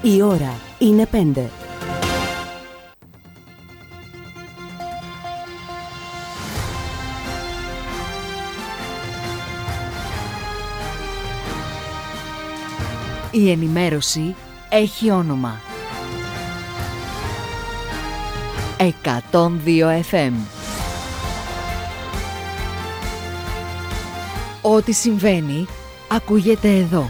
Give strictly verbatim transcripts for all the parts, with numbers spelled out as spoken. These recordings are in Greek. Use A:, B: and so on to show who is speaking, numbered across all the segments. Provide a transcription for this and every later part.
A: Η ώρα είναι πέντε. Η ενημέρωση έχει όνομα. εκατόν δύο εφ εμ. Ό,τι συμβαίνει, ακούγεται εδώ.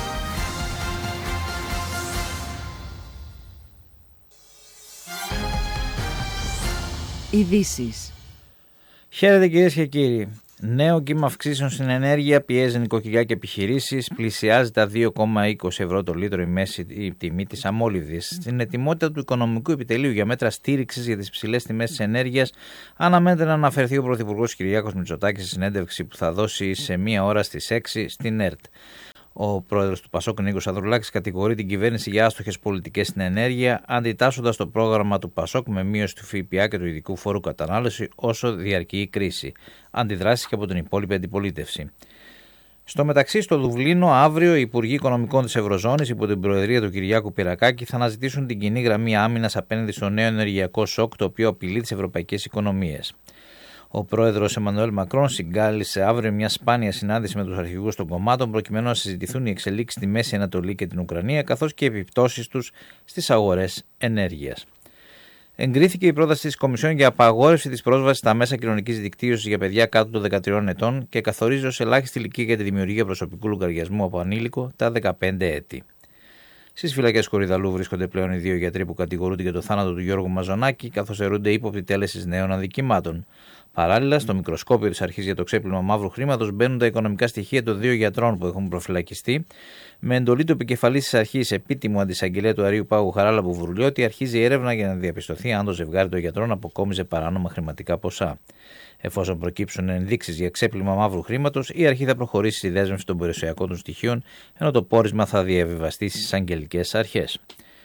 A: Ειδήσεις.
B: Χαίρετε κυρίες και κύριοι. Νέο κύμα αυξήσεων στην ενέργεια πιέζει νοικοκυριά και επιχειρήσεις. Πλησιάζει τα δύο κόμμα είκοσι ευρώ το λίτρο η μέση η τιμή της αμόλυβδης. Στην ετοιμότητα του Οικονομικού Επιτελείου για μέτρα στήριξης για τις ψηλές τιμές της ενέργειας, αναμένεται να αναφερθεί ο Πρωθυπουργός Κυριάκος Μητσοτάκης σε συνέντευξη που θα δώσει σε μία ώρα στις έξι στην ΕΡΤ. Ο πρόεδρος του Πασόκ, Νίκος Ανδρουλάκης, κατηγορεί την κυβέρνηση για άστοχες πολιτικές στην ενέργεια, αντιτάσσοντας το πρόγραμμα του Πασόκ με μείωση του ΦΠΑ και του ειδικού φόρου κατανάλωση όσο διαρκεί η κρίση. Αντιδράσεις και από την υπόλοιπη αντιπολίτευση. Στο μεταξύ, στο Δουβλίνο, αύριο οι Υπουργοί Οικονομικών της Ευρωζώνης, υπό την προεδρία του Κυριάκου Πυρακάκη, θα αναζητήσουν την κοινή γραμμή άμυνας απέναντι στο νέο ενεργειακό σοκ, το οποίο απειλεί τις ευρωπαϊκές οικονομίες. Ο πρόεδρος Εμμανουέλ Μακρόν συγκάλεσε αύριο μια σπάνια συνάντηση με τους αρχηγούς των κομμάτων προκειμένου να συζητηθούν οι εξελίξεις στη Μέση Ανατολή και την Ουκρανία, καθώς και οι επιπτώσεις τους στις αγορές ενέργειας. Εγκρίθηκε η πρόταση της Κομισιόν για απαγόρευση της πρόσβασης στα μέσα κοινωνικής δικτύωσης για παιδιά κάτω των δεκατριών ετών και καθορίζει ως ελάχιστη ηλικία για τη δημιουργία προσωπικού λογαριασμού από ανήλικο τα δεκαπέντε έτη. Στις φυλακές Κορυδαλού βρίσκονται πλέον οι δύο γιατροί που κατηγορούνται για το θάνατο του Γιώργου Μαζονάκη, καθώς αιρούνται ύποπτοι τέλεσης νέων αδικημάτων. Παράλληλα, στο μικροσκόπιο της αρχής για το ξέπλυμα μαύρου χρήματος μπαίνουν τα οικονομικά στοιχεία των δύο γιατρών που έχουν προφυλακιστεί. Με εντολή του επικεφαλής της αρχής, επίτιμου αντισαγγελέα του Αρείου Πάγου Χαράλαμπου Βουρλιώτη, αρχίζει η έρευνα για να διαπιστωθεί αν το ζευγάρι των γιατρών αποκόμιζε παράνομα χρηματικά ποσά. Εφόσον προκύψουν ενδείξεις για ξέπλυμα μαύρου χρήματος, η αρχή θα προχωρήσει στη δέσμευση των περιουσιακών του στοιχείων, ενώ το πόρισμα θα διαβιβαστεί στις αγγελικές αρχές.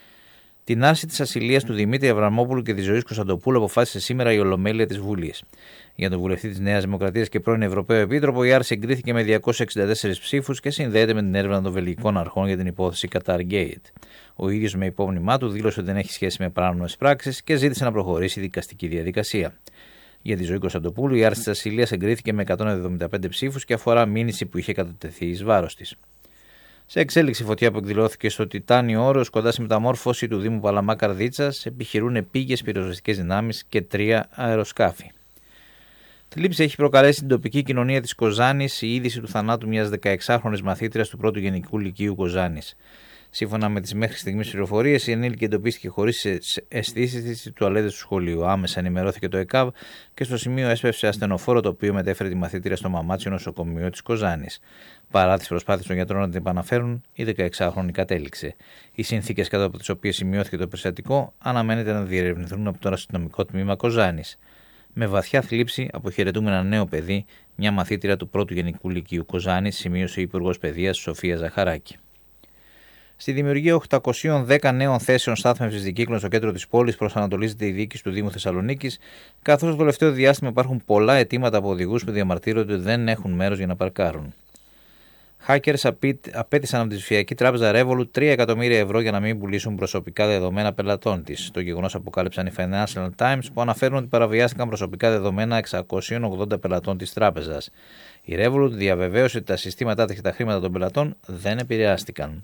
B: Την άρση της ασυλίας του Δημήτρη Αβραμόπουλου και της Ζωής Κωνσταντοπούλου αποφάσισε σήμερα η Ολομέλεια της Βουλής. Για τον βουλευτή της Νέας Δημοκρατίας και πρώην Ευρωπαίο Επίτροπο, η άρση εγκρίθηκε με διακόσιους εξήντα τέσσερις ψήφους και συνδέεται με την έρευνα των βελγικών αρχών για την υπόθεση Qatargate. Ο ίδιος με υπόμνημά του δήλωσε ότι δεν έχει σχέση με παράνομες πράξεις και ζήτησε να προχωρήσει η δικαστική διαδικασία. Για τη Ζωή Κωνσταντοπούλου, η άρση της ασυλίας εγκρίθηκε με εκατόν εβδομήντα πέντε ψήφους και αφορά μήνυση που είχε κατατεθεί εις βάρος της. Σε εξέλιξη, φωτιά που εκδηλώθηκε στο Τιτάνιο Όρος κοντά στη μεταμόρφωση του Δήμου Παλαμά Καρδίτσας επιχειρούν επίγειες πυροσβεστικές δυνάμεις και τρία αεροσκάφη. Θλίψη έχει προκαλέσει την τοπική κοινωνία της Κοζάνης η είδηση του θανάτου μιας δεκαεξάχρονης μαθήτριας του πρώτου Γενικού Λυκείου Κοζάνης. Σύμφωνα με τις μέχρι στιγμής πληροφορίες, η ενήλικη εντοπίστηκε χωρίς αισθήσεις στις τουαλέτες του σχολείου. Άμεσα ενημερώθηκε το ΕΚΑΒ και στο σημείο έσπευσε ασθενοφόρο το οποίο μετέφερε τη μαθήτρια στο Μαμάτσιο νοσοκομείο της Κοζάνης. Παρά τις προσπάθειες των γιατρών να την επαναφέρουν, η δεκαεξάχρονη κατέληξε. Οι συνθήκες κάτω από τις οποίες σημειώθηκε το περιστατικό αναμένεται να διερευνηθούν από το αστυνομικό τμήμα Κοζάνης. Με βαθιά θλίψη αποχαιρετούμε ένα νέο παιδί, μια μαθήτρια του πρώτου Γενικού Λυκείου Κοζάνης, σημείωσε η Υπουργός Παιδείας Σοφία Ζαχαράκη. Στη δημιουργία οκτακοσίων δέκα νέων θέσεων στάθμευσης δικύκλων στο κέντρο της πόλης προσανατολίζεται η διοίκηση του Δήμου Θεσσαλονίκης, καθώς το τελευταίο διάστημα υπάρχουν πολλά αιτήματα από οδηγούς που διαμαρτύρονται ότι δεν έχουν μέρος για να παρκάρουν. Hackers απέτησαν από τη ψηφιακή τράπεζα Revolut τρία εκατομμύρια ευρώ για να μην πουλήσουν προσωπικά δεδομένα πελατών της. Το γεγονός αποκάλυψαν οι Financial Times που αναφέρουν ότι παραβιάστηκαν προσωπικά δεδομένα εξακόσιων ογδόντα πελατών της τράπεζας. Η Revolut διαβεβαίωσε ότι τα συστήματά της και τα χρήματα των πελατών δεν επηρεάστηκαν.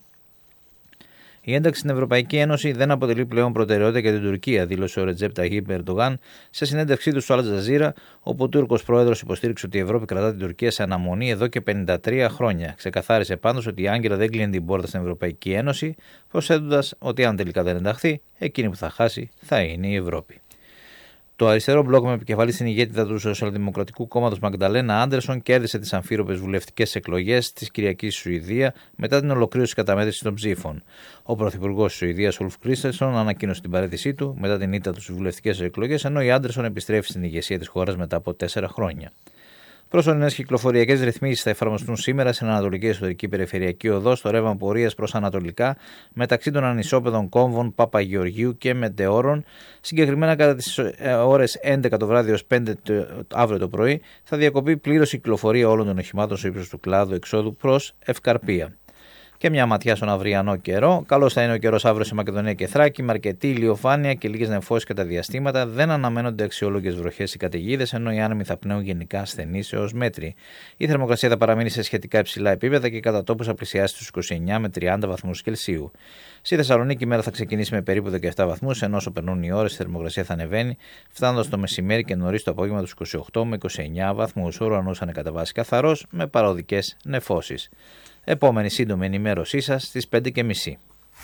B: Η ένταξη στην Ευρωπαϊκή Ένωση δεν αποτελεί πλέον προτεραιότητα για την Τουρκία, δήλωσε ο Ρετζέπ Ταγίπ Ερντογάν σε συνέντευξή του στο Αλ Τζαζίρα, όπου ο Τούρκος πρόεδρος υποστήριξε ότι η Ευρώπη κρατά την Τουρκία σε αναμονή εδώ και πενήντα τρία χρόνια. Ξεκαθάρισε πάντως ότι η Άγκυρα δεν κλείνει την πόρτα στην Ευρωπαϊκή Ένωση, προσθέτοντας ότι αν τελικά δεν ενταχθεί, εκείνη που θα χάσει θα είναι η Ευρώπη. Το αριστερό μπλοκ με επικεφαλή στην ηγέτητα του Σοσιαλδημοκρατικού Κόμματος Μαγνταλένα Άντερσον κέρδισε τις αμφίροπες βουλευτικές εκλογές της Κυριακής στη Σουηδία μετά την ολοκλήρωση καταμέτρησης των ψήφων. Ο πρωθυπουργός της Σουηδίας, Ουλφ Κρίστερσον, ανακοίνωσε την παραίτησή του μετά την ήττα του στις βουλευτικές εκλογές, ενώ η Άντερσον επιστρέφει στην ηγεσία της χώρας μετά από τέσσερα χρόνια. Προσωρινές κυκλοφοριακές ρυθμίσεις θα εφαρμοστούν σήμερα στην Ανατολική Εσωτερική Περιφερειακή Οδό στο ρεύμα πορείας προς Ανατολικά μεταξύ των ανισόπεδων κόμβων Παπαγεωργίου και Μετεώρων. Συγκεκριμένα κατά τις ώρες έντεκα το βράδυ έως πέντε το, αύριο το πρωί θα διακοπεί πλήρως η κυκλοφορία όλων των οχημάτων στο ύψος του κλάδου εξόδου προς Ευκαρπία. Και μια ματιά στον αυριανό καιρό. Καλώς θα είναι ο καιρός αύριο σε Μακεδονία και Θράκη, με αρκετή ηλιοφάνεια και λίγες νεφώσεις κατά διαστήματα. Δεν αναμένονται αξιόλογες βροχές ή καταιγίδες, ενώ οι άνεμοι θα πνέουν γενικά ασθενείς έως μέτρη. Η θερμοκρασία θα παραμείνει σε σχετικά υψηλά επίπεδα και κατά τόπους θα πλησιάσει στους είκοσι εννέα με τριάντα βαθμούς Κελσίου. Στη Θεσσαλονίκη η μέρα θα ξεκινήσει με περίπου δεκαεπτά βαθμούς, ενώ όσο περνούν οι ώρες η θερμοκρασία θα ανεβαίνει, φτάνοντας το μεσημέρι και νωρίς το απόγευμα τους είκοσι οκτώ με είκοσι εννέα βαθμούς. Ο ουρανός θα είναι κατά βάση καθαρός με παροδικές νεφώσεις. Επόμενη σύντομη ενημέρωσή σας στις πέντε και μισή.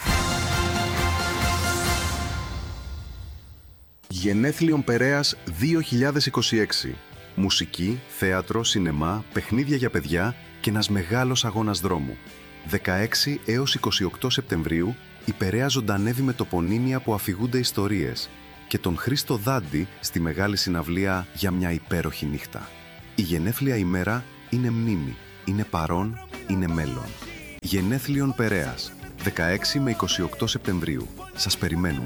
C: Γενέθλιον Περέας δύο χιλιάδες είκοσι έξι. Μουσική, θέατρο, σινεμά, παιχνίδια για παιδιά και ένας μεγάλος αγώνας δρόμου. δεκαέξι έως είκοσι οκτώ Σεπτεμβρίου η Περαία ζωντανεύει με τοπονύμια που αφηγούνται ιστορίες και τον Χρήστο Δάντη στη μεγάλη συναυλία για μια υπέροχη νύχτα. Η γενέθλια ημέρα είναι μνήμη, είναι παρόν, είναι μέλλον. Γενέθλιον Περέας, δεκαέξι με είκοσι οκτώ Σεπτεμβρίου. Σας περιμένουμε.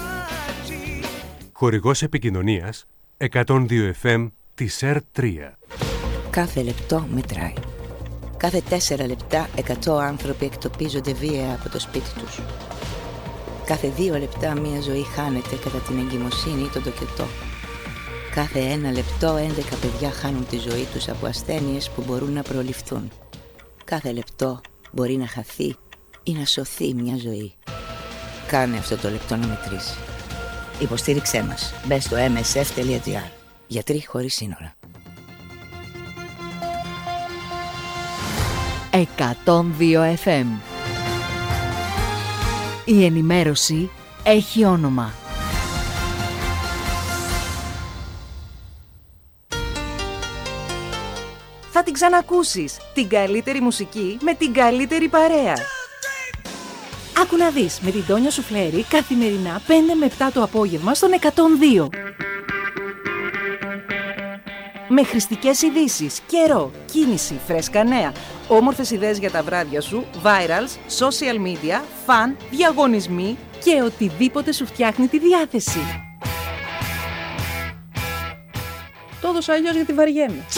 D: Χορηγός επικοινωνίας εκατόν δύο εφ εμ της ΕΡ τρία.
E: Κάθε λεπτό μετράει. Κάθε τέσσερα λεπτά εκατό άνθρωποι εκτοπίζονται βία από το σπίτι τους. Κάθε δύο λεπτά μία ζωή χάνεται κατά την εγκυμοσύνη ή τον τοκετό. Κάθε ένα λεπτό έντεκα παιδιά χάνουν τη ζωή τους από ασθένειες που μπορούν να προληφθούν. Κάθε λεπτό μπορεί να χαθεί ή να σωθεί μια ζωή. Κάνε αυτό το λεπτό να μετρήσει. Υποστήριξέ μας. Μπες στο εμ ες εφ τελεία τζι άρ. Γιατροί χωρίς σύνορα.
A: εκατόν δύο εφ εμ. Η ενημέρωση έχει όνομα.
F: Θα την ξανακούσεις. Την καλύτερη μουσική με την καλύτερη παρέα. Άκου να δεις με την Τόνια Σουφλέρη καθημερινά πέντε με επτά το απόγευμα στον εκατόν δύο. Με χρηστικές ειδήσεις, καιρό, κίνηση, φρέσκα νέα, όμορφες ιδέες για τα βράδια σου, virals, social media, φαν, διαγωνισμοί και οτιδήποτε σου φτιάχνει τη διάθεση. Το έδωσα αλλιώς γιατί βαριέμαι.